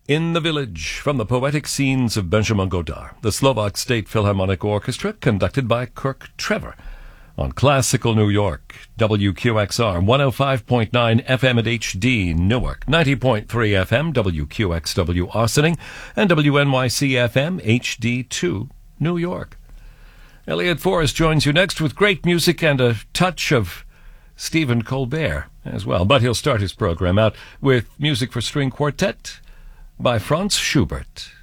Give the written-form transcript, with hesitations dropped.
In the Village, from the poetic scenes of Benjamin Godard, the Slovak State Philharmonic Orchestra, conducted by Kirk Trevor, on Classical New York, WQXR, 105.9 FM at HD, Newark, 90.3 FM, WQXW, Austining, and WNYC FM, HD2, New York. Elliot Forrest joins you next with great music and a touch of Stephen Colbert as well. But he'll start his program out with music for string quartet by Franz Schubert.